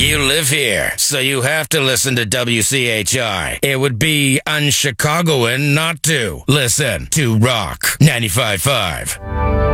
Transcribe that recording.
You live here, so you have to listen to WCHI. It would be un-Chicagoan not to. Listen to Rock 95.5.